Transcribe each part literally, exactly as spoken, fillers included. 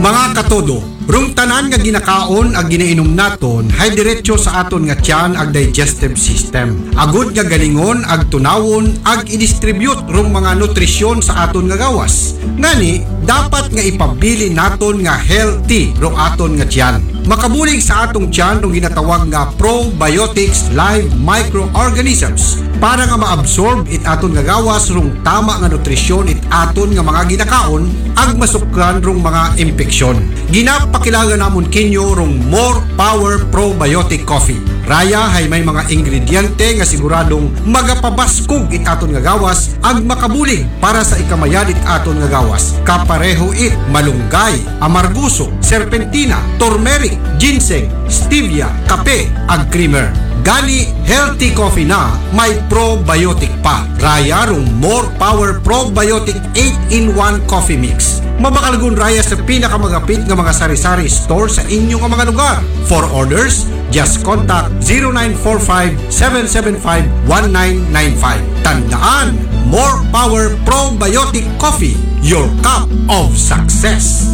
Mga katodo, rung tanan nga ginakaon ag ginainom naton hay diretso sa aton nga tiyan ag digestive system. Agud nga galingon ag tunawon ag i-distribute rung mga nutrisyon sa aton nga gawas. Ngani, dapat nga ipabili naton nga healthy rung aton nga tiyan. Makabulig sa atong tiyan rung ginatawag nga probiotics live microorganisms para nga maabsorb it aton nga gawas rung tama nga nutrisyon it aton nga mga ginakaon ag masukran rung mga impeksyon. Ginapakilaga namon kinyo rung More Power Probiotic Coffee. Raya hay may mga ingrediente nga siguradong magapabaskog it aton nga gawas ag makabulig para sa ikamayan it aton nga gawas. Kapareho it malunggay, amarguso, serpentina, turmeric, ginseng, stevia, kape ag creamer. Gani healthy coffee na may probiotic pa. Raya rung More Power Probiotic eight in one Coffee Mix. Mabakalgun raya sa pinakamagapit nga mga sari-sari store sa inyong mga lugar. For orders, just contact zero nine four five, seven seven five, one nine nine five. Tandaan, More Power Probiotic Coffee, your cup of success.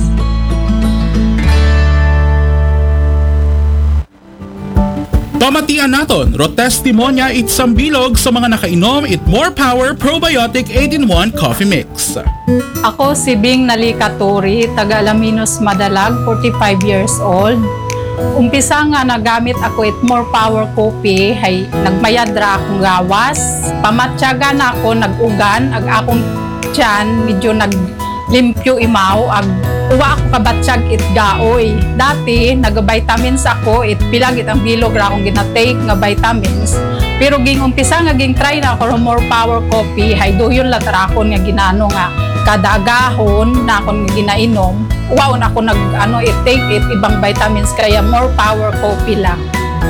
Pamatian naton, ro testimonya itsang bilog sa mga nakainom it More Power Probiotic eight in one Coffee Mix. Ako si Bing Nalikaturi, taga Alaminos Madalag, forty-five years old. Umpisa nga nagamit ako it More Power Coffee, hay nagmayad ra akong gawas. Pamatyaga na ako, nag-ugan, ag akong tiyan, medyo naglimpyo imaw, ag uwa ako kabatsyag it gaoy. Dati, nag-vitamins ako, it pilag it ang bilog ra akong ginatake nga vitamins. Pero ging umpisa nga ging try na ako More Power Coffee, hay duyon lang tarakon nga ginano nga kada agahon na akong ginainom. Wow, na ako nag ano it take it ibang vitamins kaya More Power Coffee lang.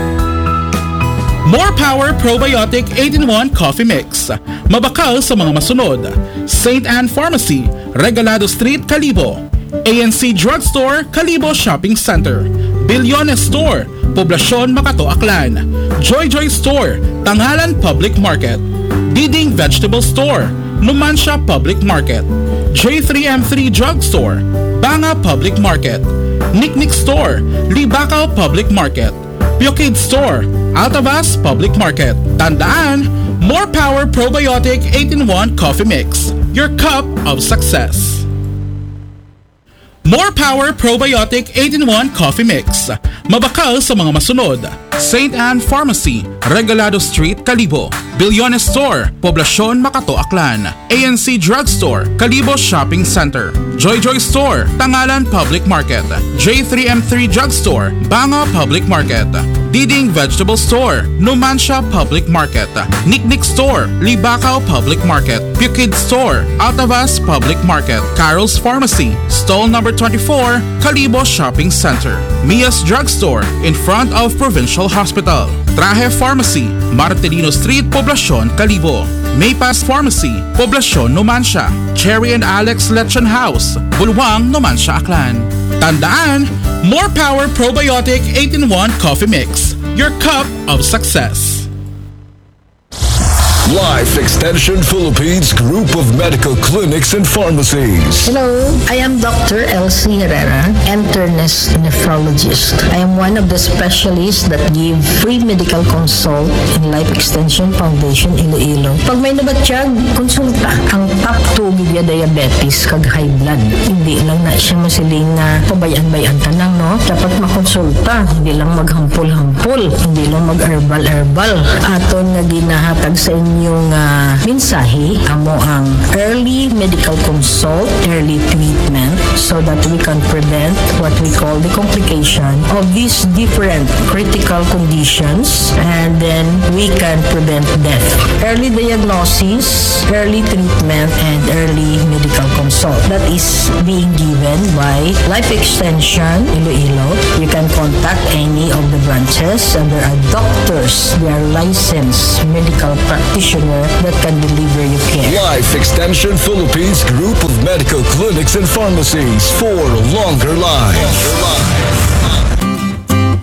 More Power Probiotic eight in one Coffee Mix. Mabakal sa mga masunod: Saint Anne Pharmacy, Regalado Street, Calibo; A N C Drugstore, Calibo Shopping Center; Bilyones Store, Poblacion, Makato, Aklan; Joy Joy Store, Tangalan Public Market; Diding Vegetable Store, Numancia Public Market; J three M three Drugstore, Banga Public Market; Nicknick Store, Libacao Public Market; Pukid Store, Altavas Public Market. Tandaan, More Power Probiotic eight in one Coffee Mix, your cup of success. More Power Probiotic eight in one Coffee Mix. Mabakal sa mga masunod: Saint Anne Pharmacy, Regalado Street, Calibo; Bilyones Store, Poblacion, Makato, Aklan; A N C Drugstore, Calibo Shopping Center; Joy Joy Store, Tangalan Public Market; J three M three Drugstore, Banga Public Market; Diding Vegetable Store, Numancia Public Market; Nicknick Store, Libacao Public Market; Pukid Store, Altavas Public Market; Carol's Pharmacy, Stall number twenty-four, Calibo Shopping Center; Mia's Drugstore, in front of Provincial Hospital; Traje Pharmacy, Martelino Street, Poblacion, Calibo; Maypas Pharmacy, Poblacion, Numancia; Cherry and Alex Lechon House, Bulwang, Numancia, Aklan. Tandaan, More Power Probiotic eight in one Coffee Mix, your cup of success. Life Extension Philippines Group of Medical Clinics and Pharmacies. Hello, I am Doctor Elsie Herrera, internist nephrologist. I am one of the specialists that give free medical consult in Life Extension Foundation Iloilo. Pag may nabatsyag, konsulta. Ang top two gidya diabetes kag high blood. Hindi lang na siya masiling na pabayan-bayan tanang, no? Dapat makonsulta. Hindi lang maghampol-hampol. Hindi lang mag-herbal-herbal. Aton nga ginahatag sa inyo yung uh, mensahe amo ang early medical consult, early treatment, so that we can prevent what we call the complication of these different critical conditions, and then we can prevent death. Early diagnosis, early treatment, and early medical consult. That is being given by Life Extension Iloilo. You can contact any of the branches, and there are doctors, they are licensed medical practitioners that can deliver you care. Life Extension Philippines Group of Medical Clinics and Pharmacies for longer lives.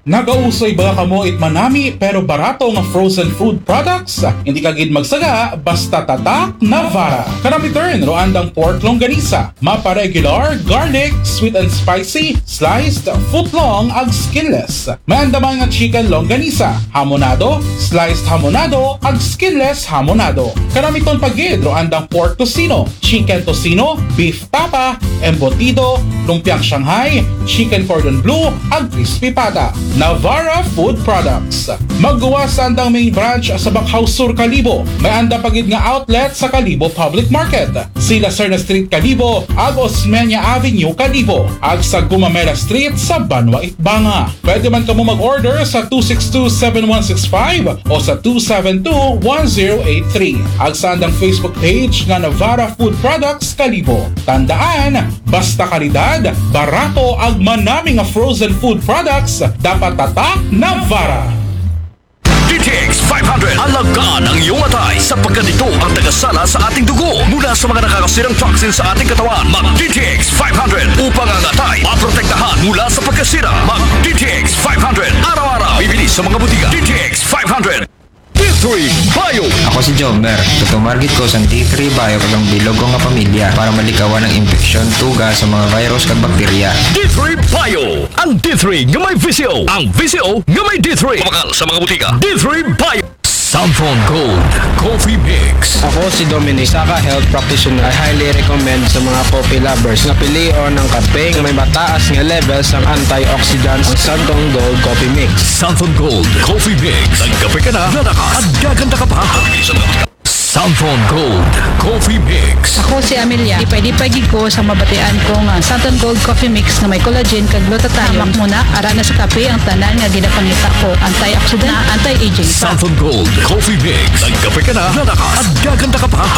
Nagausoy ba kamo it manami pero barato nga frozen food products? Hindi ka gid magsaga basta tatak Navara. Kanang return ro andang pork longganisa, mapa regular, garlic, sweet and spicy, sliced, footlong ag skinless. May andaman nga chicken longganisa, hamonado, sliced hamonado ag skinless hamonado. Kanang miton pagid ro andang pork tocino, chicken tocino, beef tapa, embutido, lumpiang Shanghai, chicken cordon bleu ag crispy pata. Navara Food Products. Maggawa sa andang main branch sa Bacau Sur, Kalibo. May anda pagid nga outlet sa Kalibo Public Market. Sila Serna Street, Kalibo, ag Osmeña Avenue, Kalibo, ag sa Gumamela Street sa Banwa, Itbanga. Pwede man kamo mag-order sa two six two, seven one six five o sa two seven two, one zero eight three. Ag sa andang Facebook page nga Navara Food Products, Kalibo. Tandaan, basta kalidad, barato ag manami nga frozen food products, dapat tatak Navara. D T X five hundred. Alagaan ang iyong atay sapagkat ito ang tagasala sa ating dugo mula sa mga nakakasirang toxins sa ating katawan. Mag-D T X five hundred upang ang atay maprotektahan mula sa pagkasira. Mag-D T X five hundred. Araw-araw bibili sa mga butika. D T X five hundred. D three Bio. Ako si Jomer. Tutumargit ko sa D three Bio kagang bilog ko nga pamilya para malikawan ang infeksyon, tuga sa mga virus kag bakterya. D three Bio. Ang D three nga may V C O. Ang V C O nga may D three. Pamakal sa mga butika. D three Bio. Samphon Gold Coffee Mix. Ako si Dominic, Saka Health Practitioner. I highly recommend sa mga coffee lovers na pilion ng kape na may mataas nga levels ng antioxidants ang Samphon Gold Coffee Mix. Samphon Gold Coffee Mix. Nagkape ka na, lalakas at gaganda ka pa. Samphon Gold Coffee Mix. Ako si Amelia. Ipay-ipay ko sa mabatian ko nga Samphon Gold Coffee Mix na may collagen kag glutathione. Hamak muna ara na sa kape ang tanan nga ginapangita ko. Antioxidant na anti-aging pa. Samphon Gold Coffee Mix. Nagkape ka na, lalakas at gaganda ka pa.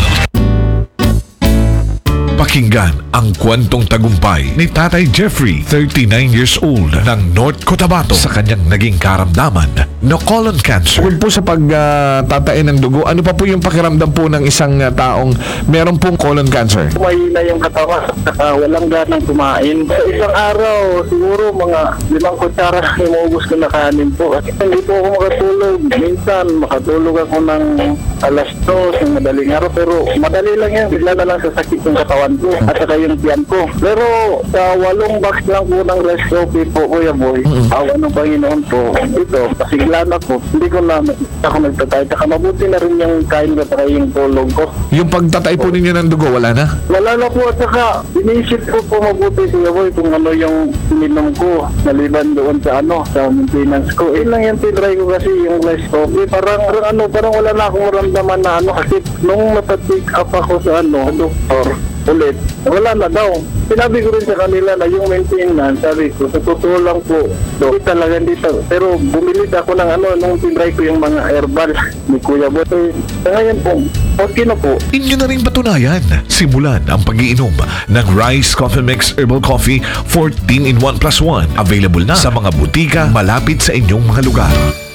Pakinggan ang kwentong tagumpay ni Tatay Jeffrey, thirty-nine years old, ng North Cotabato sa kanyang naging karamdaman na colon cancer. Bukod po sa pagtatain ng dugo, ano pa po yung pakiramdam po ng isang uh, taong meron pong colon cancer? Mahina yung katawan, saka walang ganang kumain. Sa isang araw, siguro mga limang kutsara imuubos ko na kanin po. At hindi po ako makatulog. Minsan, makatulog ako ng alas dos ng madaling araw. Pero madali lang yan. Bigla na lang sasakit yung katawan ko at saka yung tiyan ko. Pero sa walong box lang po ng rice coffee po, Kuya Boy, mm-hmm. awa ng Panginoon po, ito, pasiglan ako. Hindi ko na ako nagtatay. Saka mabuti na rin yung kain ko saka yung tulog ko. Yung pagtatay po ninyo ng dugo, wala na? Wala na po. At saka, inisip ko po mabuti, Kuya Boy, kung ano yung minom ko, naliban doon sa ano, sa maintenance ko. Eh lang yung tinry ko kasi yung rice coffee. Parang, parang ano, parang wala na akong maramdaman na ano, kasi nung matatik up ako sa ano, doktor, ulit, wala na daw. Sinabi ko rin sa kanila na yung maintenance, sabi ko, sa totoo lang po, do, talaga dito. Pero bumili ako ng ano, nung tinry ko yung mga herbal ni Kuya Boy. Sa ngayon po, okay na po. Inyo na rin patunayan. Simulan ang pag-iinom ng Rice Coffee Mix Herbal Coffee fourteen in one plus one. Available na sa mga butika malapit sa inyong mga lugar.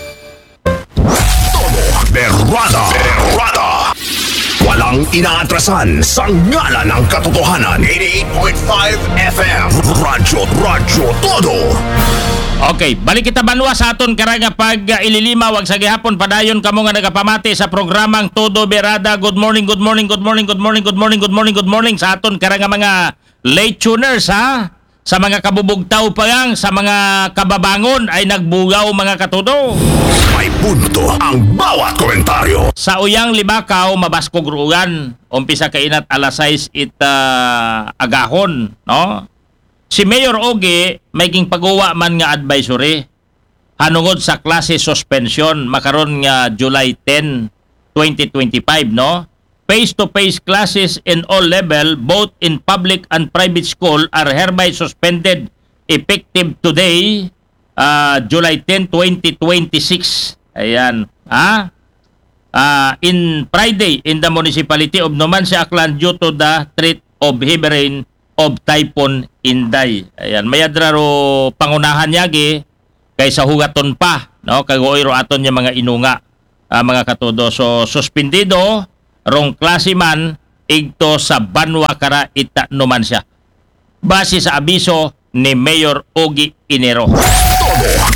Berrada. Berrada. Walang inaatrasan sa ngalan ng katotohanan. eighty-eight point five F M. Radyo, Radyo Todo. Okay, balik kita banwa sa aton karanga pag uh, ililima wag sa gihapon padayon kamo nga nagapamati sa programang Todo Berada. Good morning, good morning, good morning, good morning, good morning, good morning, good morning sa aton karanga mga late tuners ha. Sa mga kabubugtaw pa lang, sa mga kababangon ay nagbugaw mga katudo. May punto ang bawat komentaryo. Sa uyang Libakaw, mabaskog rugan. Umpisa kainat alas sais it uh, agahon, no? Si Mayor Ogie may ging pagawa man nga advisory hanungod sa klase suspension makaron nga July tenth, twenty twenty-five, no? Face-to-face classes in all level, both in public and private school, are hereby suspended effective today, uh, July tenth, twenty twenty-six. Ayan. Ha? Uh, in Friday, in the municipality of Numancia, Aklan, due to the threat of heavy rain of Typhoon Inday. Ayan. Mayadra ro pangunahan yagi kaysa hugaton pa. No? Kagoy ro aton yung mga inunga, uh, mga katudo. So, suspendido rong klase man igto sa Banwa Kara Ita Numancia base sa abiso ni Mayor Ogie Inero. Todo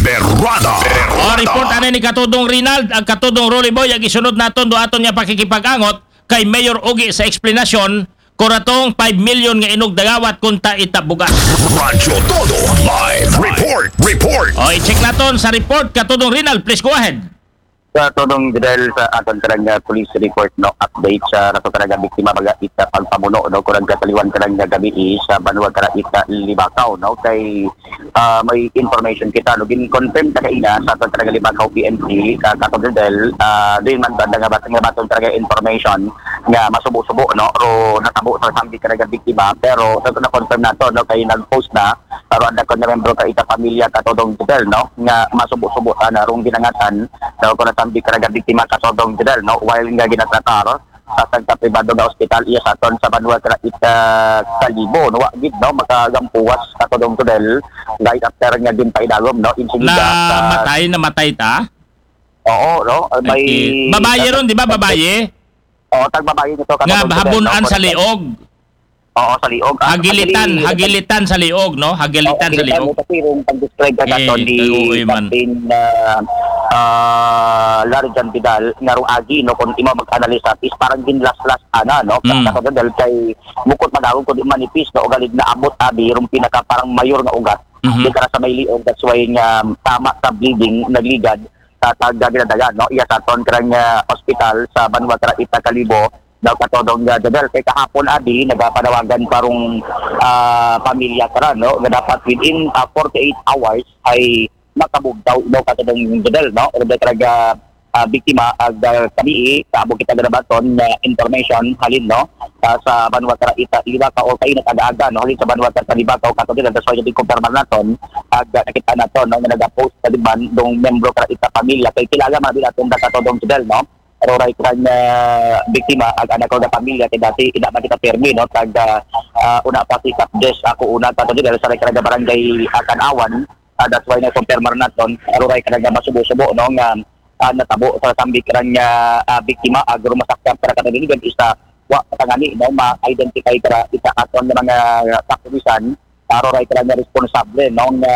Berrada. O report ana ni Katudong Rinald ang Katudong Rolly Boy ang isunod naton do aton niya pakikipag-angot kay Mayor Ogie sa explanation kuratong five million nga inog dagawat kunta itabugas. Radyo Todo Live Report. Report. O i-check naton sa report Katudong Rinald, please go ahead. Sa tudong dahil sa aton karang police report no update sa rato karang biktima baga ita pagpamuno no kurang kataliwan karang gabi sa Banwa karang ita Libakaw no kay uh, may information kita no gin-confirm ta kaina sa aton karang Libakaw P N P ka katong dahil uh, din man banda nga batong nga batong karang information nga masubo-subo no ro natabo sa sambi karang biktima pero sa na confirm nato no kay nag-post na pero anda ko na membro ka ita pamilya katong dahil no nga masubo-subo na rong ginangatan daw ko sambi karaga biktima kasodong jedal no while nga ginatratar sa Santa Privado nga Hospital iya sa ton sa Banwa kara ita Kalibo no wa gid no makagampuwas kasodong jedal right after nga din paidagom no insigida na matay na matay ta. Oo no may okay. Babaye ron di ba babaye? Oo tag babaye nito kasodong nga habunan sa liog. Oo, sa liog. Hagilitan, actually, hagilitan sa liog, no? Hagilitan oh, sa liog. Kasi yung pag-describe ka eh, nato ni Captain uh, uh, Larjan Vidal, narong agi, no? Kung imo mag-analisa, is parang ginlas-las ana, no? Mm. Kasi dahil kay bukod madawag ko di manipis, no? O galig na abot abi, yung pinaka parang mayor nga ugat. Mm-hmm. Di kara sa may liog, that's why nga tama sa bleeding, nagligad, sa taga-ginadagan, no? Iya sa ton karang hospital sa Banwa Kara Ita Kalibo, daw katodong nga dadal kay kahapon abi nagapanawagan parong uh, pamilya kara no nga dapat within uh, forty-eight hours ay makabugtaw daw katodong dadal no or talaga uh, biktima ag uh, kami kaabo kita ganabaton na uh, information halin no uh, sa Banwa Kara Ita Libakaw o kay nag-aga no halin sa Banwa Kara Libakaw katodong that's why di kumpirma naton ag uh, nakita naton no nga nagapost sa diban dong membro Kara Ita pamilya kay kilala man din aton katodong dadal no pero right kanya biktima ag anak ko na pamilya kay dati ina man kita permi no tag uh, una pa si Kapdes ako una ta dili sa karaga barangay Akanawan uh, that's why na kumpirmar naton pero right kanaga masubo-subo no nga uh, natabo sa sambi kanya uh, biktima ag rumasakyan para kanila isa wa tangani no ma-identify kara isa aton ng mga kapulisan pero right kanya responsable no nga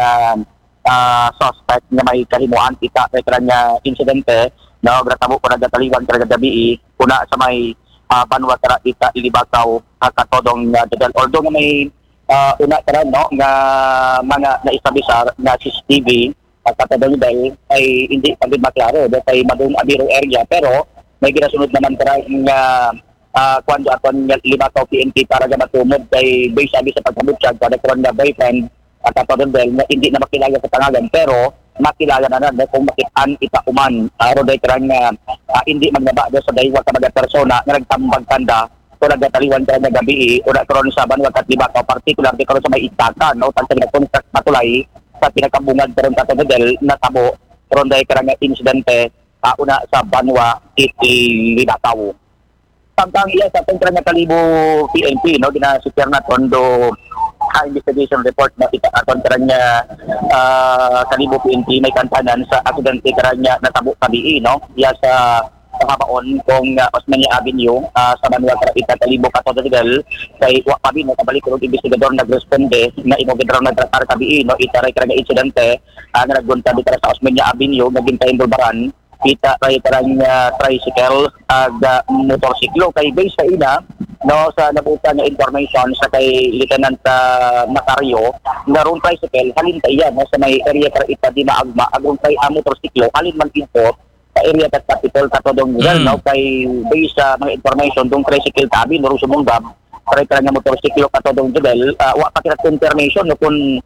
uh, suspect nga may kahimuan kita kay kanya insidente no gratabo ko nagataliwan kada gabi kuna sa may uh, Banwa Kara Ita Libakaw katodong uh, dadal although nga may uh, una kara no nga mga naisabisar na C C T V at katodong dahil ay hindi pagid maklaro dahil madung abiro area pero may ginasunod naman kara nga uh, kwando aton nga Libakaw P N P para ga matumod kay base abi sa pagkabutyag kada karon nga boyfriend at katodong dahil nga hindi na makilala sa tangagan pero makilala na na kung makitaan itauman aro day karang uh, uh, hindi magnaba sa daywa ka mga persona nga nagtambag tanda o nagataliwan ka na gabi o na karon sa Banwa Kara Libakaw particular di karon sa may Itaka no tan sa contract matulay sa pinakabungad karon sa Tadel natabo karon day karang insidente uh, una sa Banwa Ita Libakaw samtang iya sa kontra nga Kalibo P N P no ginasipir na tondo uh, investigation report na kita aton karanya uh, Kalibo P N P may kantanan sa aksidente karanya natabo tabi no iya sa kahabaon kong uh, Osmeña Avenue uh, sa Banwa Kara Ita Kalibo katodel kay wa pa bin kabalik ko investigador nagresponde na imogedro na tratar tabi no itaray karanya insidente uh, nga naggunta dito sa Osmeña Avenue naging kaindulbaran kita kay karanya tricycle ag uh, motorsiklo kay base sa ina no sa nabuta nga information sa kay Lieutenant uh, Macario narong tricycle halin ta iya no sa may area Kara Ita di maagma agong kay uh, motorsiklo halin man import sa area ta capital katodong mm. no kay base sa mga information dong tricycle tabi no sumunggab kay karanya motorsiklo katodong jebel uh, wa pa kita confirmation no kun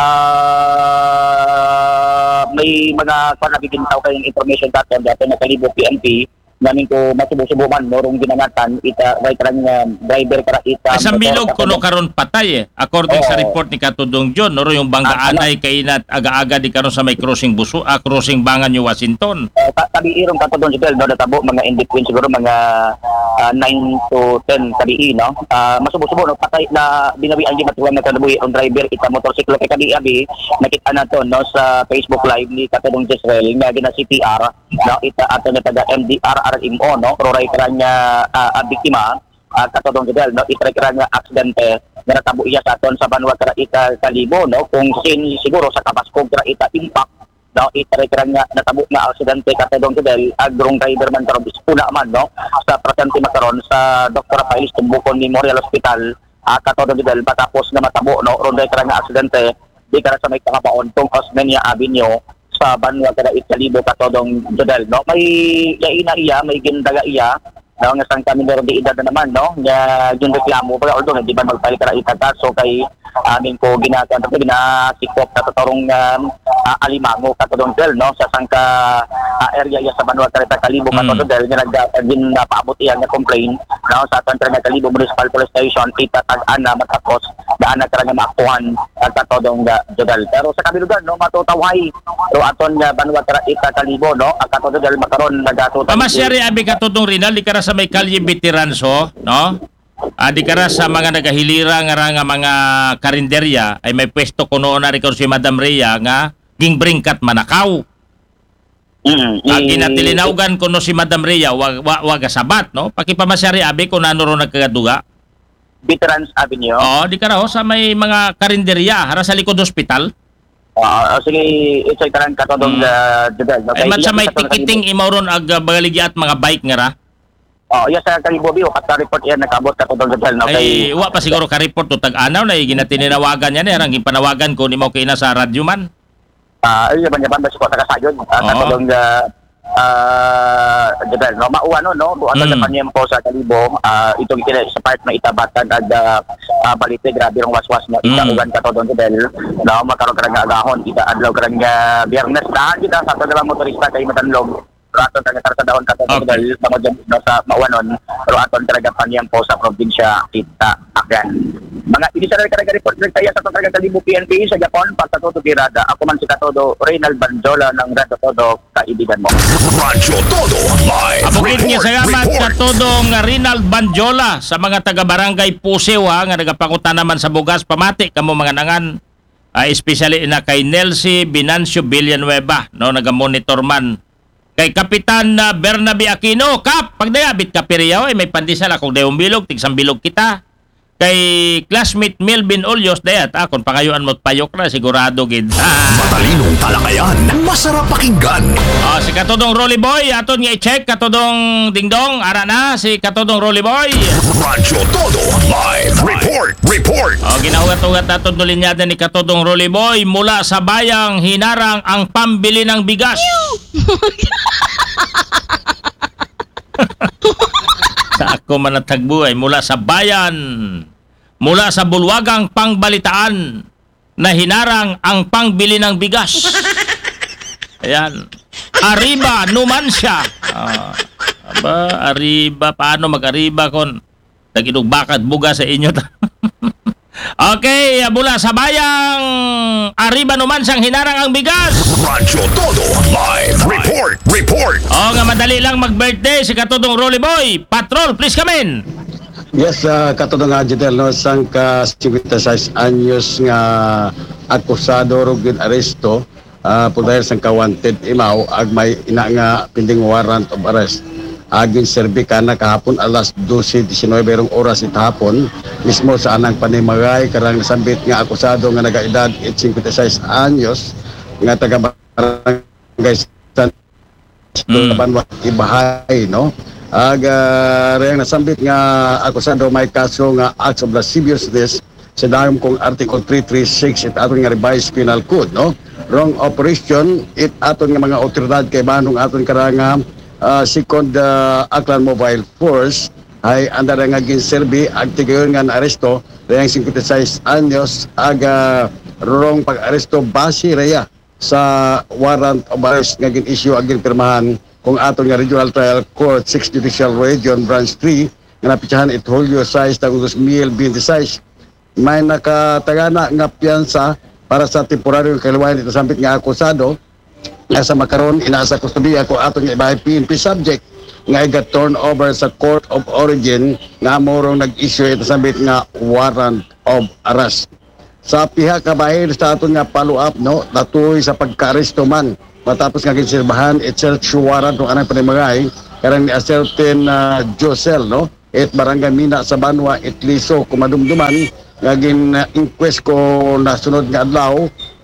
uh, may mga panabigin tao kayong information dati dati na Kalibo P N P namin ko masubo-subo man morong ginangatan ita right rang uh, driver Kara Ita sa bilog kuno karon patay eh according oh, sa report ni Katudong John noro yung banggaanay uh, kainat aga-aga di karon sa may crossing buso uh, crossing Bangan New Washington uh, tabi irong Katudong John no natabo mga in between siguro mga uh, nine to ten tabi no uh, masubo-subo no patay na binawi ang gimatuan na kanabuhi ang driver ita motorsiklo kay kadi abi nakita nato no sa Facebook live ni Katudong Jezreel nga gina C P R no ita ato na taga M D R R M O no roray karanya uh, uh, biktima uh, katodong judel no itray karanya aksidente nga natabo iya sa aton sa Banwa Kara Ita Kalibo no kung sin siguro sa Kabaskog Kara Ita impact no itarekrang nga natabo nga aksidente katedong Fidel agrong driver man karon una man no sa presente makaron sa Doctor Rafael Tumbukon Memorial Hospital uh, katedong Fidel patapos na matabo no ron driver nga aksidente di kara sa may kakabaon tong Osmeña Avenue sa Banwa kada Italibo katedong Fidel no may yaina iya may gindaga iya no nga sang kami meron di edad na naman no nga yung reklamo pa although hindi man magpali kara ita so kay amin ko ginakan tapos ginasikop na totorong um, uh, alimango katodong del no sa sangka uh, area ya sa Banwa Carita Kalibo katodong del nga nagdagin na paabot iyan nga complain no sa Santa Kalibo Municipal Police Station kita tag-an na matapos daan na karang maaktuhan at katodong del pero sa kabilugan no matutawhay so aton nga Banwa Carita Kalibo no ang katodong del makaron nagatutang pamasyari abi katodong Rinal di kara sa may kalye Veteranso no. Ah, di kara sa mga nagahilira nga nga mga karinderya ay may pwesto kuno na record si Madam Rhea nga gingbringkat manakaw. Mm, mm, ginatilinawgan kuno si Madam Rhea wag wag, wag sabat no. Pakipamasyari abi kun ano ro nagkagaduga. Veterans Avenue. Oh, di kara ho sa may mga karinderya hara sa likod hospital. Ah, uh, sige ito'y karang katodong mm. Judel. Okay, ay man sa may ticketing imaw ron ag uh, bagaligi at mga bike nga ra. Oh, iya sa Kalibo Bio, kat report yan nakabot ka tungkol sa no kay wa pa siguro ka report to tag-anaw na ginatininawagan yan eh rang gipanawagan ko nimo kay ina sa radyo man. Ah, uh, iya man yaman ba si ko sa kasayod katong uh, ah Jebel no mauwa no no buhat mm. sa po sa Kalibo uh, itong kina sa part na itabatan at uh, uh, balite grabe rong waswas na itaugan mm. ka to don Jebel no makaron ka nga agahon kita adlaw ka nga Biyernes dahan kita sa mga motorista kay matanlog aton talaga sa daon kato okay. Dahil mga no, sa Mauanon pero aton talaga paniyang po sa probinsya kita Aklan mga initial talaga report nagtaya sa talaga Kalibo P N P sa Japan para sa Todo Tirada ako man si Katodo Reynald Banjola ng Radyo Todo kaibigan mo Radyo Todo live abugin niya salamat Katodong Reynald Banjola sa mga taga-barangay Pusew ha nga nagapangutan naman sa bugas pamati kamo mga nangan uh, especially na kay Nelsie Binancio Villanueva no naga-monitor man kay Kapitan uh, Bernabe Aquino, Kap, pagdayabit ka periyaw, ay may pandisal akong dayong bilog, tigsang bilog kita. Kay classmate Melvin Olios, dayat, akong pangayuan mo't payok na, sigurado gid. Matalinong talakayan, masarap pakinggan. Oh, si Katodong Rolly Boy, aton nga i-check, Katodong Dingdong, ara na, si Katodong Rolly Boy. Radyo Todo live report, report. Oh, ginahugat-ugat aton dulinyada ni Katodong Rolly Boy, mula sa bayang hinarang ang pambili ng bigas. Sa ako man natagbuhay mula sa bayan, mula sa bulwagang pangbalitaan na hinarang ang pangbili ng bigas. Ayan. Arriba, Numancia. Ah, aba, Arriba, paano mag-Arriba kon? Nag-inugbakat buga sa inyo. Okay, mula sa bayang Arriba Numanciang hinarang ang bigas. Radyo Todo live report, report. O nga madali lang mag-birthday si Katodong Rolly Boy. Patrol, please come in. Yes, uh, Katodong Adjutel, no, sang ka fifty-six anyos nga akusado rugid aresto uh, po dahil sang ka-wanted imaw ag may ina nga pending warrant of arrest. Agin serbi ka na kahapon alas twelve nineteen rong oras itahapon mismo sa anang panimagay karang nasambit nga akusado nga nagaedad fifty-six anyos nga taga barangay San mm. Banwa Ibahay no ag uh, reyang nasambit nga akusado may kaso nga acts of lasciviousness sa dahom kong article three thirty-six it aton nga revised penal code no wrong operation it aton nga mga otoridad kay manong aton karanga Uh, second uh, Aklan Mobile Force ay andara nga ginserbi ag tigayon nga naaresto reyang fifty-six anyos aga rong pag-aresto base reya sa warrant of arrest nga gin-issue ag ginpirmahan kung aton nga Regional Trial Court sixth Judicial Region Branch three nga napitsahan it Julio six twenty twenty-six may nakatagana nga piyansa para sa temporaryo kaliwayan ito sampit nga akusado nga sa makaron inaasa kustudiya ko aton nga ibahay P N P subject nga iga turn over sa court of origin nga morong nag-issue ito sabit nga warrant of arrest sa piha kabahir sa aton nga follow up no natuloy sa pagka-aresto man matapos nga ginsirbahan it search warrant ng anang panimagay karang ni a certain uh, Josel no it barangay Mina sa Banwa it liso kumadumduman nga gin uh, inquest ko nasunod nga adlaw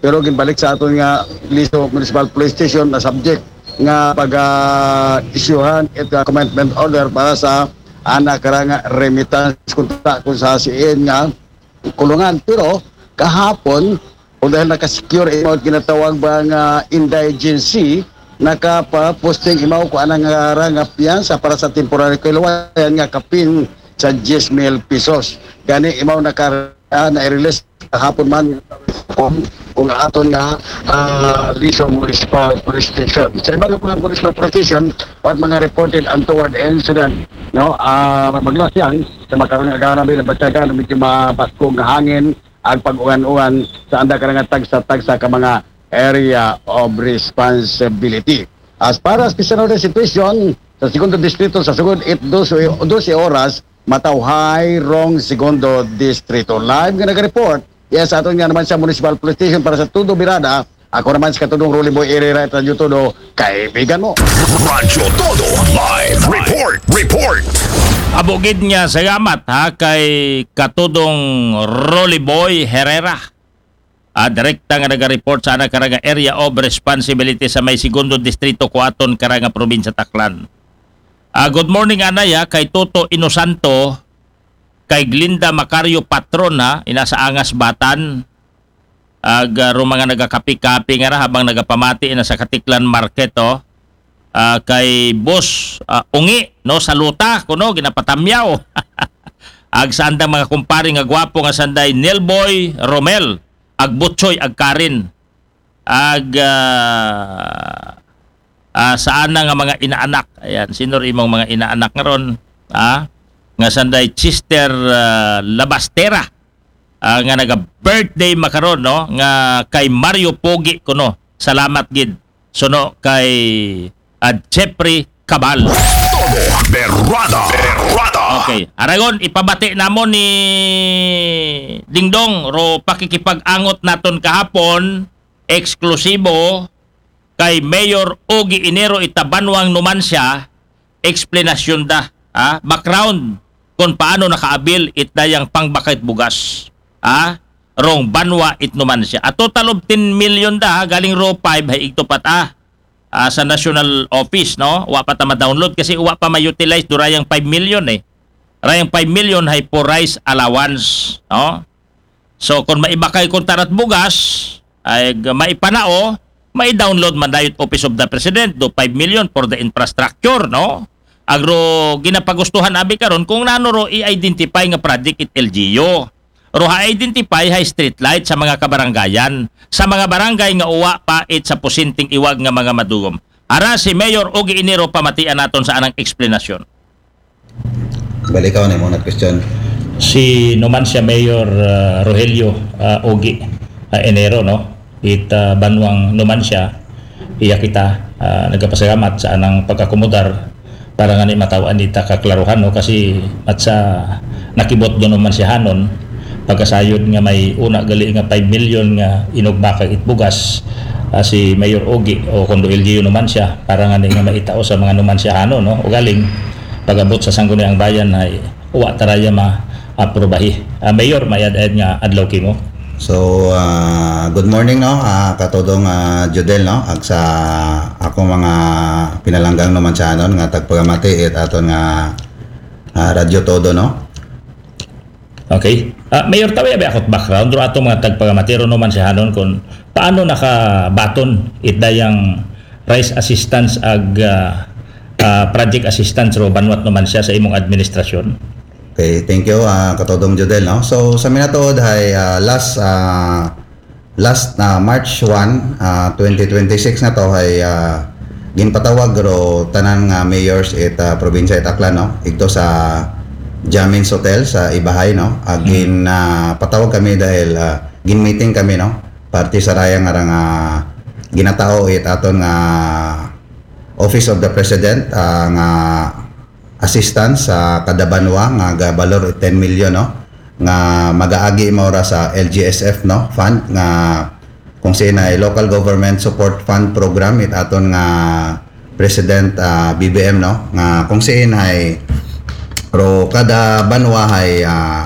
pero ginbalik sa aton nga Liso Municipal Police Station na subject nga pag-isyuhan uh, at commitment order para sa anak karang remittance kunta kung sa siin nga kulungan. Pero kahapon o dahil nakasecure imaw ginatawag ba nga indigency, nakapa-posting imaw ko anang nga nga piyansa para sa temporary kiluwayan nga kapin sa ten mil pesos. Gani imaw naka uh, na-release kahapon man kung kung aton nga uh, Liso Municipal Police Station. Sa iba nga Municipal Police Station, what mga reported untoward incident, no? Uh, maglas yan, sa makaroon nga ganabi na batyagan, medyo mapaskong hangin, ang pag-uwan-uwan sa anda ka nga tagsa-tagsa ka mga area of responsibility. As far as personal situation, sa segundo distrito, sa sugod it twelve oras, Matawhay, Rong, Segundo Distrito. Live nga nag-report, yes, ato nga naman sa Municipal Police Station para sa Tudo Birada. Ako naman sa katudong Rolly Boy Area at Radyo Todo, kaibigan mo. Radyo Todo Live Report! Report! Abugid niya salamat ha kay katudong Rolly Boy Herrera. Ah, direkta nga naga-report sa ana karanga area of responsibility sa may Segundo Distrito kuaton karanga probinsya Taclan. Ah, good morning anaya kay Toto Inosanto, kay Glinda Macario Patrona, inasa Angas Batan. Ag uh, mga nagakapi-kapi nga ra habang nagapamati na sa Katiklan Market oh. Uh, kay Boss uh, Ungi no saluta kuno ginapatamyaw. Ag sandang mga kumpare nga gwapo nga sanday Nelboy Romel, ag Butchoy ag Karin. Ag uh, uh, saan na nga mga inaanak. Ayan, sino imong mga inaanak nga ron? Ah, nga sanday Sister uh, Labastera. Uh, nga naga-birthday makaron no nga kay Mario Pogi kuno. Salamat gid. Suno kay uh, Jeffrey Cabal. Todo Berrada. Berrada. Okay. Aragon, ipabati namon ni Dingdong ro pakikipag-angot naton kahapon eksklusibo kay Mayor Ogie Enero Itabanwang Numancia. Explanation da, ah, background kung paano nakaabil itdayang pangbakit bugas. Ah, rong banwa it Numancia. A total of ten million da galing ro five hay igto pat ah. Uh, sa national office no wa pa ta ma-download kasi wa pa ma-utilize durayang five million eh rayang five million hay for rice allowance no. So kung maibakay kung tarat bugas ay maipanao mai-download man dayot Office of the President do five million for the infrastructure no. Agro ginapagustuhan abi karon kung nano ro i-identify nga project it L G U ro ha-identify hay street light sa mga kabaranggayan sa mga barangay nga uwa pa it sa pusinting iwag nga mga madugom. Ara si Mayor Ogie Enero pamatian naton sa anang eksplanasyon. Balik ako na muna question. Si Numancia Mayor uh, Rogelio uh, Ogie uh, Enero no it uh, Banwang Numancia iya kita uh, nagapasalamat sa anang pagkakomodar para nga ni matawan ita kaklaruhan no kasi at sa nakibot do Numanciahanon pagkasayod nga may una gali nga five million nga inugbaka itbugas uh, si Mayor Ogie o kondo L G U Numancia para nga nga maitao sa mga Numanciahano no o galing pagabot sa sangguniang bayan ay uwa taraya ma-aprobahi. Uh, Mayor mayad-ad nga adlaw kimo. So uh, good morning no uh, katodong uh, Jodel no ag sa ako mga pinalanggang Numanciahanon nga tagpagamati it aton nga uh, Radyo Todo no. Okay. Uh, Mayor, tawi ba akot background ro ato mga tagpagamatero naman si Hanon kung paano nakabaton itdayang rice assistance ag uh, uh, project assistance ro banwat naman siya sa imong administrasyon. Okay, thank you uh, katodong Jodel no. So sa minatuod ay uh, last uh, last na uh, March first, uh, twenty twenty-six na to ay uh, ginpatawag ro tanan nga mayors it uh, probinsya it Aklan no. Ito sa Jamin's Hotel sa Ibahay no. Agin uh, patawag kami dahil uh, gin meeting kami no. Party sa raya nga uh, ginatao it aton nga Office of the President uh, nga assistance sa uh, kada banwa nga gabalor ten million no. Nga magaagi maura sa L G S F no fund nga kung sina ay local government support fund program it aton nga President uh, B B M no nga kung sina ay pero kada banwa ay uh,